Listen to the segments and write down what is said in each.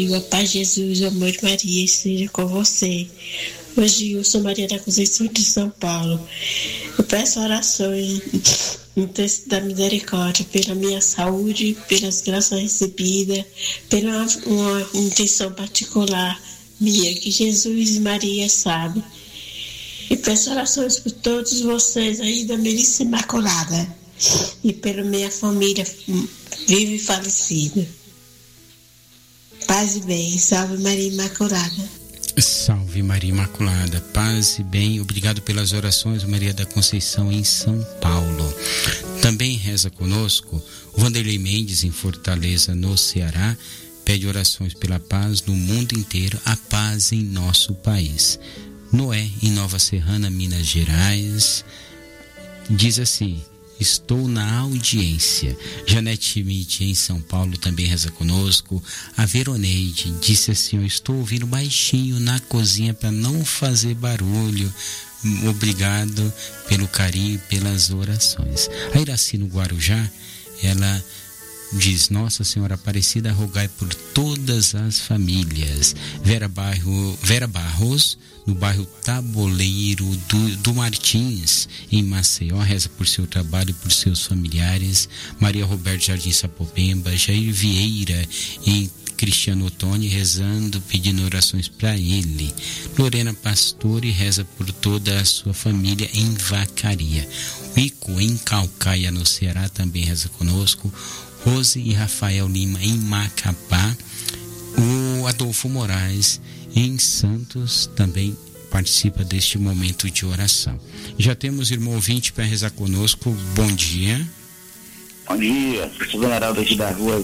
A paz de Jesus, o amor de Maria esteja com você. Hoje eu sou Maria da Conceição de São Paulo. Eu peço orações no texto da misericórdia pela minha saúde, pelas graças recebidas, pela uma intenção particular minha, que Jesus e Maria sabem. E peço orações por todos vocês aí da Milícia Imaculada e pela minha família viva e falecida. Paz e bem, salve Maria Imaculada. Salve Maria Imaculada, paz e bem, obrigado pelas orações, Maria da Conceição em São Paulo. Também reza conosco Vanderlei Mendes em Fortaleza, no Ceará, pede orações pela paz no mundo inteiro, a paz em nosso país. Noé em Nova Serrana, Minas Gerais, diz assim: estou na audiência. Janete Schmidt em São Paulo também reza conosco. A Veroneide disse assim: eu estou ouvindo baixinho na cozinha para não fazer barulho. Obrigado pelo carinho e pelas orações. A Iraci no Guarujá, ela diz: Nossa Senhora Aparecida, rogai por todas as famílias. Vera Barros, no bairro Taboleiro do Martins, em Maceió, reza por seu trabalho e por seus familiares. Maria Roberto Jardim Sapopemba, Jair Vieira em Cristiano Ottoni, rezando, pedindo orações para ele. Lorena Pastore reza por toda a sua família em Vacaria. Ico em Calcaia, no Ceará, também reza conosco. Rose e Rafael Lima em Macapá. O Adolfo Moraes em Santos também participa deste momento de oração. Já temos irmão ouvinte para rezar conosco. Bom dia. Bom dia, sou venerável aqui da rua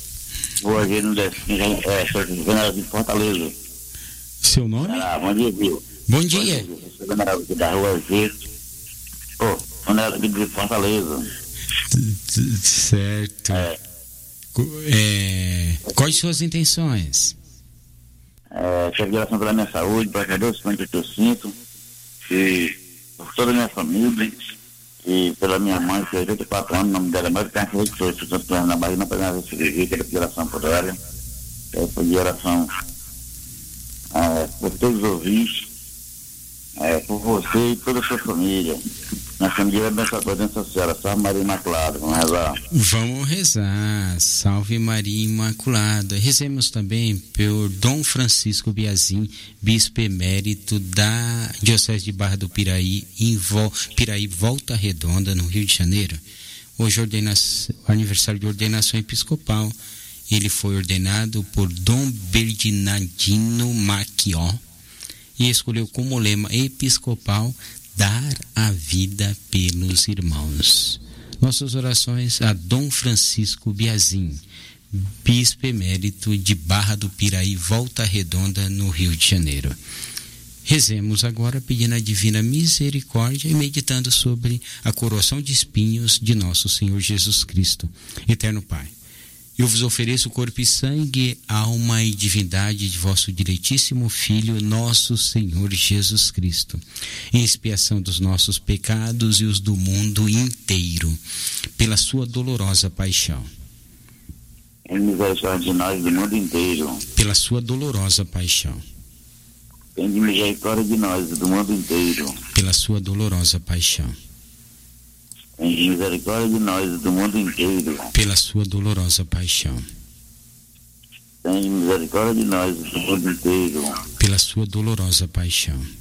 venerável de Fortaleza. Seu nome? Bom dia, viu? Bom dia. Sou venerável aqui da rua venerável aqui de Fortaleza. Certo. Quais suas intenções? Quero oração pela minha saúde, para que Deus que eu sinto, e por toda a minha família, e pela minha mãe, que é 84 anos, o nome dela é Maria Carlos, estou estudando na barriga, não para nada cirurgia, quero pedir oração por ela, quero pedir oração por todos os ouvintes, por você e toda a sua família. Nós temos dia abençoador dentro da senhora, salve Maria Imaculada, vamos rezar. Vamos rezar, salve Maria Imaculada. Rezemos também por Dom Francisco Biazin, bispo emérito da Diocese de Barra do Piraí, Piraí, Volta Redonda, no Rio de Janeiro. Hoje aniversário de ordenação episcopal. Ele foi ordenado por Dom Bernardino Macchió e escolheu como lema episcopal: dar a vida pelos irmãos. Nossas orações a Dom Francisco Biazin, bispo emérito de Barra do Piraí, Volta Redonda, no Rio de Janeiro. Rezemos agora pedindo a divina misericórdia e meditando sobre a coroação de espinhos de nosso Senhor Jesus Cristo. Eterno Pai, eu vos ofereço o corpo e sangue, alma e divindade de vosso diletíssimo Filho, nosso Senhor Jesus Cristo, em expiação dos nossos pecados e os do mundo inteiro, pela sua dolorosa paixão. Em misericórdia de nós do mundo inteiro. Pela sua dolorosa paixão. Em misericórdia de nós do mundo inteiro. Pela sua dolorosa paixão. Em misericórdia de nós do mundo inteiro. Pela sua dolorosa paixão. Em misericórdia de nós do mundo inteiro. Pela sua dolorosa paixão.